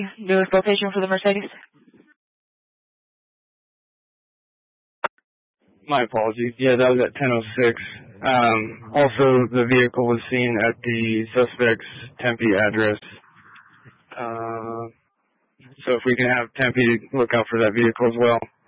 newest location for the Mercedes? My apologies. Yeah, that was at 10:06. Also, the vehicle was seen at the suspect's Tempe address. So if we can have Tempe look out for that vehicle as well.